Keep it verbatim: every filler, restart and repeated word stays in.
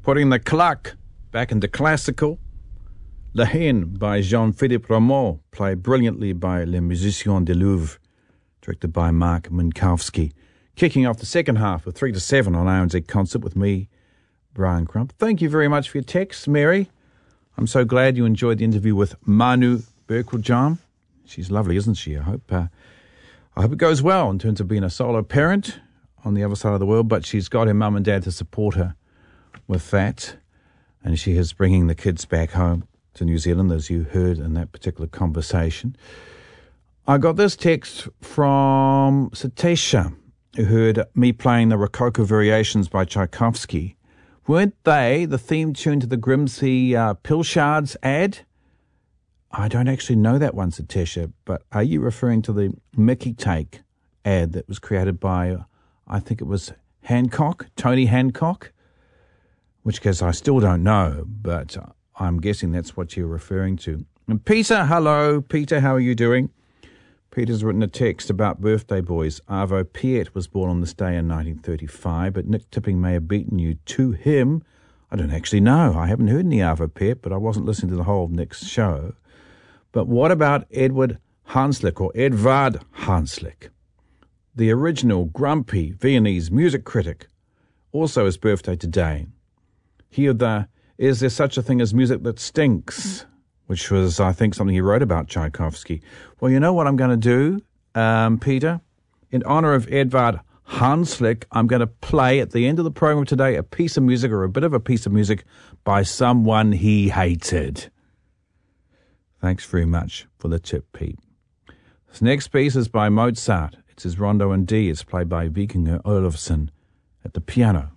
putting the clock back into classical. La Haine by Jean-Philippe Rameau, played brilliantly by Les Musiciens du Louvre, directed by Mark Minkowski. Kicking off the second half with three to seven on R N Z Concert with me, Brian Crump. Thank you very much for your text, Mary. I'm so glad you enjoyed the interview with Manu Berkeljam. She's lovely, isn't she? I hope uh, I hope it goes well in terms of being a solo parent on the other side of the world, but she's got her mum and dad to support her with that, and she is bringing the kids back home to New Zealand, as you heard in that particular conversation. I got this text from Satesha, who heard me playing the Rococo Variations by Tchaikovsky. Weren't they the theme tune to the Grimsby uh, Pilchards ad? I don't actually know that one, Satesha, but are you referring to the Mickey Take ad that was created by, I think it was Hancock, Tony Hancock? Which case I still don't know, but I'm guessing that's what you're referring to. And Peter, hello. Peter, how are you doing? Peter's written a text about birthday boys. Arvo Pärt was born on this day in nineteen thirty-five, but Nick Tipping may have beaten you to him. I don't actually know. I haven't heard any Arvo Pärt, but I wasn't listening to the whole of Nick's show. But what about Edward Hanslick, or Edvard Hanslick? The original grumpy Viennese music critic. Also his birthday today. He of the Is There Such a Thing as Music That Stinks? Which was, I think, something he wrote about Tchaikovsky. Well, you know what I'm going to do, um, Peter? In honor of Edvard Hanslick, I'm going to play at the end of the program today a piece of music, or a bit of a piece of music, by someone he hated. Thanks very much for the tip, Pete. This next piece is by Mozart. It's his Rondo in D. It's played by Vikingur Olafsson at the piano.